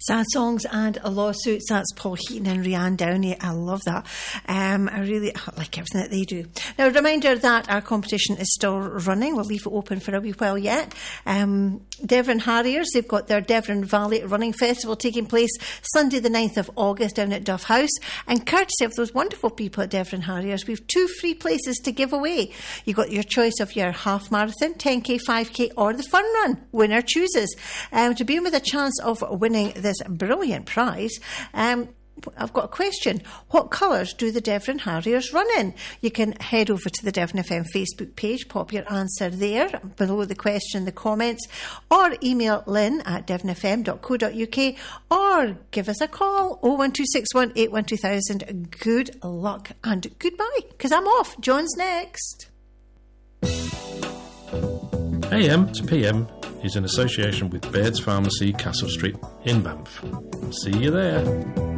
Sad songs and lawsuits. That's Paul Heaton and Rianne Downey. I love that. I like everything that they do. Now, a reminder that our competition is still running. We'll leave it open for a wee while yet. Devon Harriers, they've got their Devon Valley Running Festival taking place Sunday the 9th of August down at Duff House. And courtesy of those wonderful people at Devon Harriers, we've 2 free places to give away. You've got your choice of your half marathon, 10k, 5k or the fun run. Winner chooses. To be in with a chance of winning this brilliant prize, I've got a question. What colours do the Devon Harriers run in? You can head over to the Devon FM Facebook page, pop your answer there below the question in the comments, or email lynn@devonfm.co.uk, or give us a call 01261 812 2000. Good luck and goodbye, because I'm off. John's next. AM to PM is in association with Baird's Pharmacy, Castle Street in Banff. See you there.